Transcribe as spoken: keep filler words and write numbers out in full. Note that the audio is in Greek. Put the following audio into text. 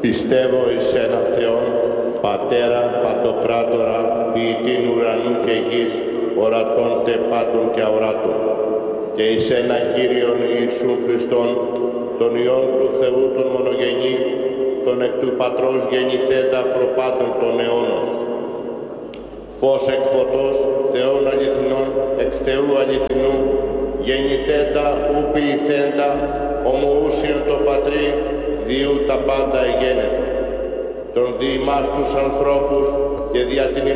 Πιστεύω εις ένα Θεόν, Πατέρα, Παντοκράτορα, ποιητήν ουρανού και γης, ορατών τε πάντων και αοράτων, και εις ένα Κύριον Ιησούν Χριστόν, τον Υιόν του Θεού τον μονογενή, τον εκ του Πατρός γεννηθέντα προπάντων των αιώνων. Φως εκ φωτός, Θεόν αληθινών, εκ Θεού αληθινού, γεννηθέντα ου ποιηθέντα, ομοούσιον το Πατρί, διού τα πάντα εγένετο. Τον δι' ημάς τους ανθρώπους και δια την